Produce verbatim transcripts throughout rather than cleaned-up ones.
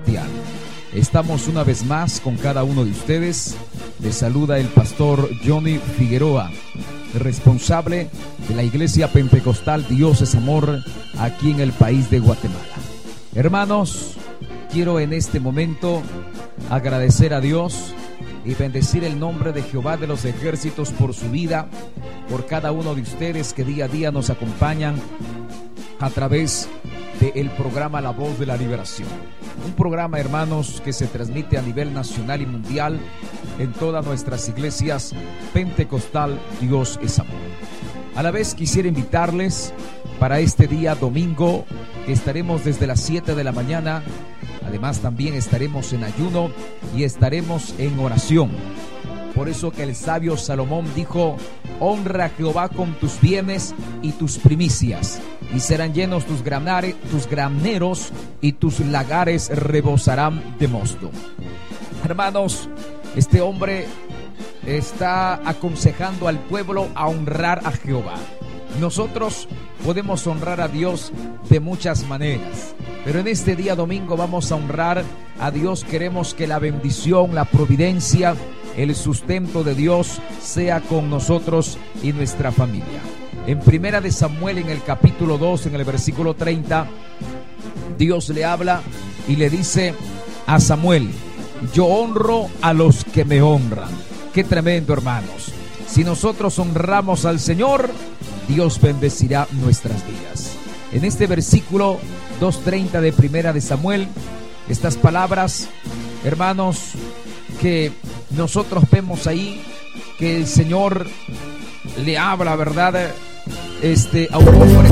celestial. Estamos una vez más con cada uno de ustedes. Les saluda el pastor Johnny Figueroa, responsable de la Iglesia Pentecostal Dios es Amor aquí en el país de Guatemala. Hermanos, quiero en este momento agradecer a Dios y bendecir el nombre de Jehová de los ejércitos por su vida, por cada uno de ustedes que día a día nos acompañan a través del programa La Voz de la Liberación. Un programa, hermanos, que se transmite a nivel nacional y mundial en todas nuestras iglesias Pentecostal Dios es Amor. A la vez quisiera invitarles para este día domingo, que estaremos desde las siete de la mañana. Además también estaremos en ayuno y estaremos en oración. Por eso que el sabio Salomón dijo: honra a Jehová con tus bienes y tus primicias, y serán llenos tus, granare, tus graneros, y tus lagares rebosarán de mosto. Hermanos, este hombre está aconsejando al pueblo a honrar a Jehová. Nosotros podemos honrar a Dios de muchas maneras, pero en este día domingo vamos a honrar a Dios. Queremos que la bendición, la providencia, el sustento de Dios sea con nosotros y nuestra familia. En Primera de Samuel, en el capítulo dos, en el versículo treinta, Dios le habla y le dice a Samuel: yo honro a los que me honran. Qué tremendo, hermanos. Si nosotros honramos al Señor, Dios bendecirá nuestras vidas. En este versículo dos treinta de Primera de Samuel, estas palabras, hermanos, que nosotros vemos ahí, que el Señor le habla, ¿verdad? Este, a un hombre.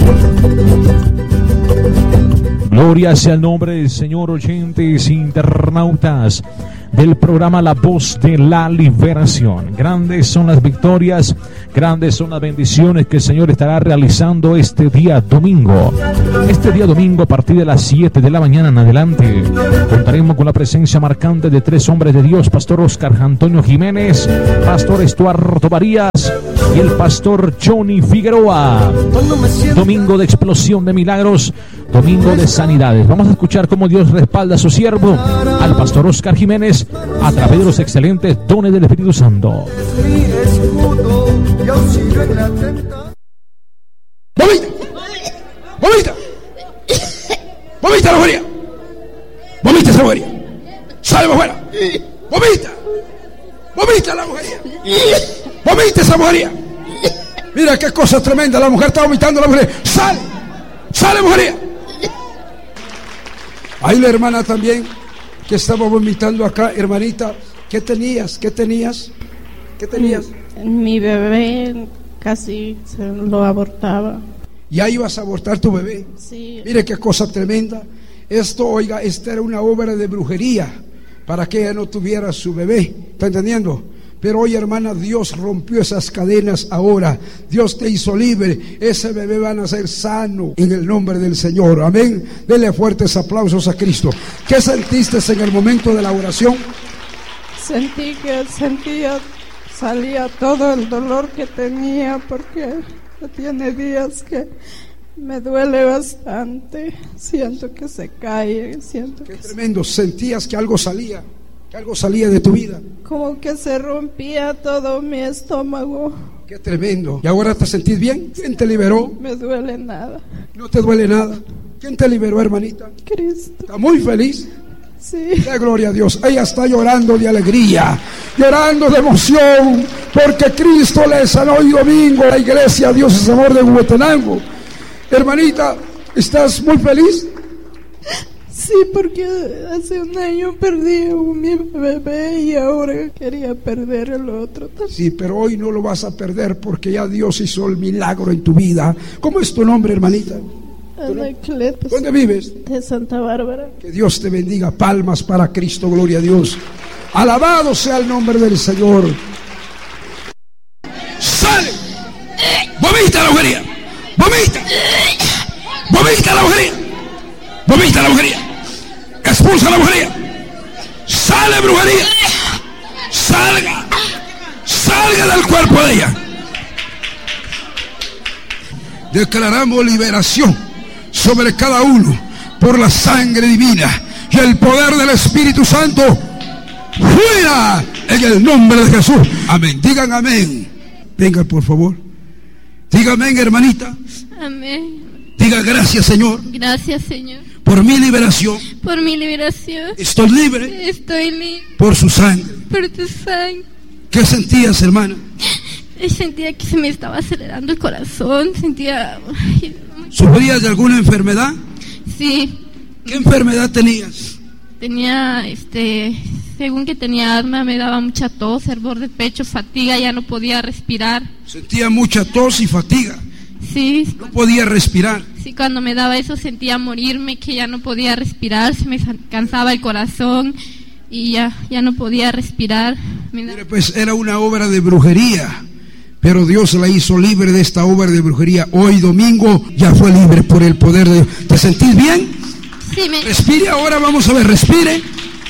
Gloria sea el nombre del Señor, oyentes internautas del programa La Voz de la Liberación. Grandes son las victorias, grandes son las bendiciones que el Señor estará realizando este día domingo. Este día domingo, a partir de las siete de la mañana en adelante, contaremos con la presencia marcante de tres hombres de Dios: Pastor Oscar Antonio Jiménez, Pastor Estuardo Varías y el Pastor Johnny Figueroa. Domingo de explosión de milagros, domingo de sanidades. Vamos a escuchar cómo Dios respalda a su siervo, al Pastor Oscar Jiménez, a través de los excelentes dones del Espíritu Santo. ¡Vomita! ¡Vomita! ¡Vomita la mujería! ¡Vomita esa mujería! ¡Sale para afuera! ¡Vomita! ¡Vomita la mujería! ¡Vomita esa mujería! Mira qué cosa tremenda, la mujer está vomitando, la mujer. ¡Sale! ¡Sale, mujería! Ahí la hermana también, que estaba vomitando acá. Hermanita, ¿qué tenías? ¿Qué tenías? ¿Qué tenías? Mi, mi bebé casi se lo abortaba. ¿Ya ibas a abortar tu bebé? Sí. Mire qué cosa tremenda. Esto, oiga, esta era una obra de brujería para que ella no tuviera su bebé. ¿Está entendiendo? Pero hoy, hermana, Dios rompió esas cadenas ahora. Dios te hizo libre. Ese bebé va a nacer sano en el nombre del Señor. Amén. Dele fuertes aplausos a Cristo. ¿Qué sentiste en el momento de la oración? Sentí que sentía, salía todo el dolor que tenía, porque tiene días que me duele bastante. Siento que se cae. Siento Qué que tremendo. Sentías que algo salía. Que algo salía de tu vida. como que se rompía todo mi estómago. Qué tremendo. ¿Y ahora te sentís bien? ¿Quién te liberó? Me duele nada. ¿No te duele nada? ¿Quién te liberó, hermanita? Cristo. ¿Está muy feliz? Sí. ¡Qué gloria a Dios! Ella está llorando de alegría, llorando de emoción, porque Cristo le sanó hoy domingo a la iglesia Dios es Amor de Huehuetenango. Hermanita, ¿estás muy feliz? Sí, porque hace un año perdí a mi bebé y ahora quería perder el otro también. Sí, pero hoy no lo vas a perder porque ya Dios hizo el milagro en tu vida. ¿Cómo es tu nombre, hermanita? Anacleto. ¿Dónde vives? De Santa Bárbara. Que Dios te bendiga. Palmas para Cristo, gloria a Dios. Alabado sea el nombre del Señor. ¡Sale! ¡Vomita la brujería! ¡Vomita! ¡Vomita la brujería! ¡Vomita la brujería! ¡Expulsa la brujería! ¡Sale brujería! ¡Salga! ¡Salga del cuerpo de ella! Declaramos liberación sobre cada uno por la sangre divina. y el poder del Espíritu Santo fuera en el nombre de Jesús. Amén. Digan amén. Venga, por favor. Diga amén, hermanita. Amén. Diga gracias, Señor. Gracias, Señor. Por mi liberación. Por mi liberación. Estoy libre. Estoy libre. Por su sangre. Por tu sangre. ¿Qué sentías, hermana? Sentía que se me estaba acelerando el corazón. Sentía... Ay, ¿sufrías de alguna enfermedad? Sí. ¿Qué enfermedad tenías? Tenía, este... según que tenía asma, me daba mucha tos, hervor de pecho, fatiga, ya no podía respirar. Sentía mucha tos y fatiga. Sí. No podía respirar. Sí, cuando me daba eso sentía morirme, que ya no podía respirar, se me cansaba el corazón y ya, ya no podía respirar. Mire, pues era una obra de brujería, pero Dios la hizo libre de esta obra de brujería. Hoy domingo ya fue libre por el poder de Dios. ¿Te sentís bien? Sí, me... Respire ahora, vamos a ver, respire.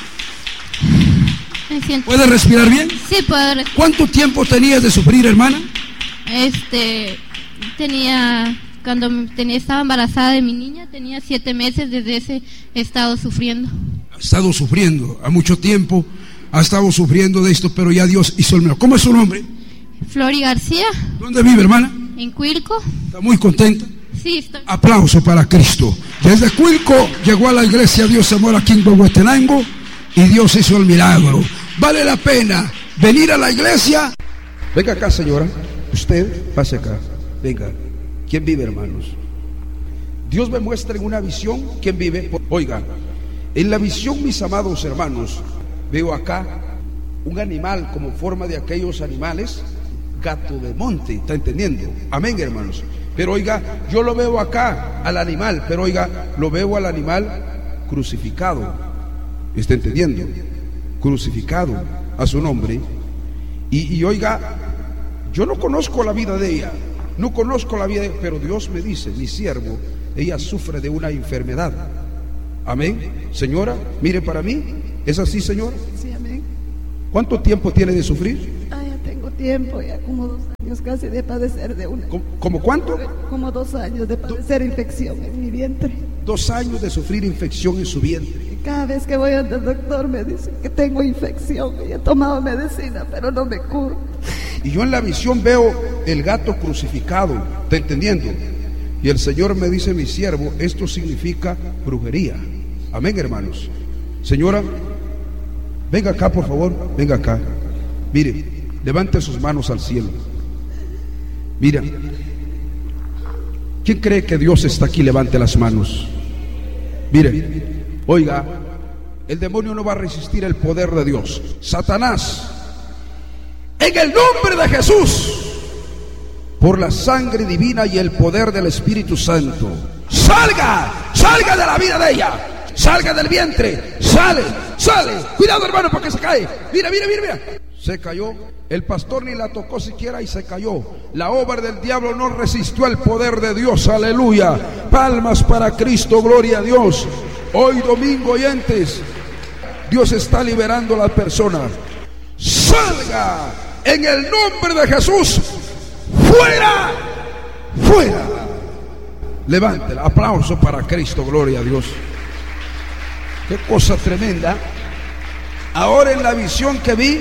Me siento... ¿Puede respirar bien? Sí, puedo respirar. ¿Cuánto tiempo tenías de sufrir, hermana? Este, tenía, cuando tenía, estaba embarazada de mi niña, tenía siete meses, desde ese he estado sufriendo. Ha estado sufriendo, a mucho tiempo ha estado sufriendo de esto, pero ya Dios hizo el milagro. ¿Cómo es su nombre? Flori García. ¿Dónde vive, hermana? En Cuilco. ¿Está muy contenta? Sí, estoy. Aplauso para Cristo. Desde Cuilco llegó a la iglesia Dios Amor aquí en Huehuetenango y Dios hizo el milagro. Vale la pena venir a la iglesia. Venga acá, señora. Usted, pase acá. Venga. ¿Quién vive, hermanos? Dios me muestra en una visión quién vive. Oiga, en la visión, mis amados hermanos, veo acá un animal como forma de aquellos animales, gato de monte. ¿Está entendiendo? Amén, hermanos. Pero oiga, yo lo veo acá al animal, pero oiga, lo veo al animal crucificado. ¿Está entendiendo? Crucificado a su nombre. Y, y oiga, yo no conozco la vida de ella, no conozco la vida de ella, pero Dios me dice, mi siervo, ella sufre de una enfermedad. Amén. Señora, mire para mí, ¿es así, señora? Sí, amén. ¿Cuánto tiempo tiene de sufrir? Ah, ya tengo tiempo, ya como dos años casi de padecer de una... ¿Cómo, ¿Cómo cuánto? Como dos años de padecer infección en mi vientre. Dos años de sufrir infección en su vientre. Y cada vez que voy al doctor me dicen que tengo infección y he tomado medicina, pero no me curo. Y yo en la visión veo el gato crucificado, ¿está entendiendo? Y el Señor me dice, mi siervo, esto significa brujería. Amén, hermanos. Señora, venga acá, por favor, venga acá. Mire, levante sus manos al cielo. Mira, ¿quién cree que Dios está aquí? Levante las manos. Mire, oiga, el demonio no va a resistir el poder de Dios. Satanás, en el nombre de Jesús, por la sangre divina y el poder del Espíritu Santo, salga, salga de la vida de ella, salga del vientre, sale, sale. Cuidado, hermano, porque se cae. Mira, mira, mira, mira. Se cayó. El pastor ni la tocó siquiera y se cayó. La obra del diablo no resistió al poder de Dios. Aleluya. Palmas para Cristo, gloria a Dios. Hoy domingo, oyentes, Dios está liberando a la persona. Salga en el nombre de Jesús. Fuera, fuera. Levántela. Aplauso para Cristo, gloria a Dios. Qué cosa tremenda. Ahora en la visión que vi,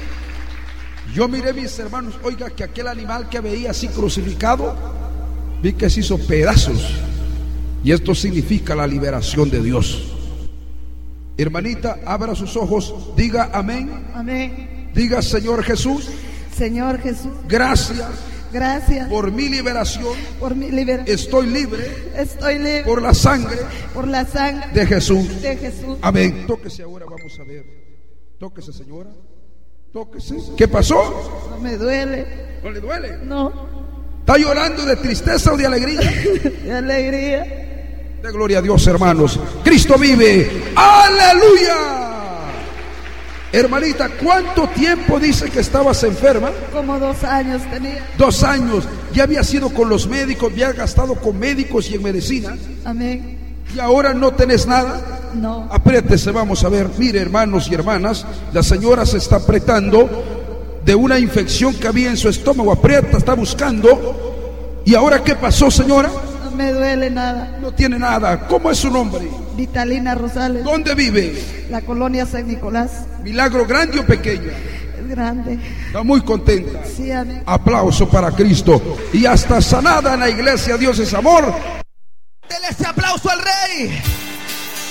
yo miré, mis hermanos, oiga, que aquel animal que veía así crucificado, vi que se hizo pedazos. Y esto significa la liberación de Dios. Hermanita, abra sus ojos, diga amén. Amén. Diga, Señor Jesús. Señor Jesús. Gracias. Gracias por mi liberación. Por mi liberación. Estoy libre. Estoy libre. Por la sangre. Por la sangre de Jesús. De Jesús. Amén. Tóquese ahora, vamos a ver. Tóquese, señora. Tóquese. ¿Qué pasó? No me duele. ¿No le duele? No. ¿Está llorando de tristeza o de alegría? De alegría. De gloria a Dios, hermanos. Cristo vive. ¡Aleluya! Hermanita, ¿cuánto tiempo dice que estabas enferma? Como dos años tenía. Dos años. Ya había sido con los médicos, había gastado con médicos y en medicinas. Amén. ¿Y ahora no tenés nada? No. Apriétese, vamos a ver. Mire, hermanos y hermanas, la señora se está apretando de una infección que había en su estómago. Aprieta, está buscando. ¿Y ahora qué pasó, señora? No me duele nada. No tiene nada. ¿Cómo es su nombre? Vitalina Rosales. ¿Dónde vive? La colonia San Nicolás. ¿Milagro grande o pequeño? Es grande. Está muy contenta. Sí, amén. Aplauso para Cristo. Y hasta sanada en la iglesia Dios es Amor. Dele ese aplauso al Rey.